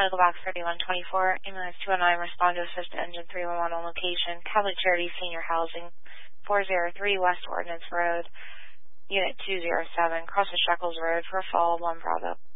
Medical Box 3124, ambulance 209, respond to assist engine 311 on location, Catholic Charity Senior Housing, 403 West Ordnance Road, Unit 207, cross the Shekels Road for a fall 1 Bravo.